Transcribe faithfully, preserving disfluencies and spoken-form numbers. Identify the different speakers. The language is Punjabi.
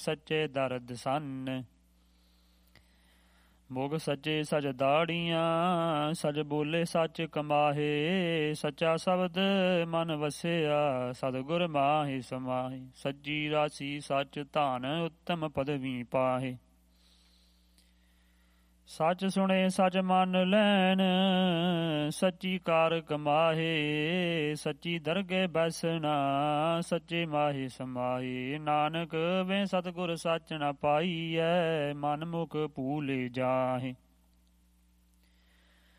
Speaker 1: ਸੱਚੇ ਦਰਦ ਸੰਨ। ਮੁਗ ਸੱਚੇ ਸਚ ਦਾੜੀਆਂ, ਸਚ ਬੋਲੇ ਸੱਚ ਕਮਾਹੇ। ਸੱਚਾ ਸ਼ਬਦ ਮਨ ਵਸਿਆ, ਸਤਿਗੁਰ ਮਾਹੇ ਸਮਾਹੇ। ਸੱਚੀ ਰਾਸੀ ਸੱਚ ਧਨ, ਉੱਤਮ ਪਦਵੀ ਪਾਹੇ। ਸੱਚ ਸੁਣੇ ਸੱਚ ਮੰਨ ਲੈਣ, ਸੱਚੀ ਕਾਰ ਕਮਾਹੇ। ਸੱਚੀ ਦਰਗੇ ਬੈਸਣਾ, ਸੱਚੇ ਮਾਹੇ ਸਮਾਹੇ। ਨਾਨਕ ਵੇ ਸਤਿਗੁਰ ਸੱਚ ਨ ਪਾਈਐ, ਮਨ ਮੁਖ ਭੂਲੇ ਜਾਹੇ।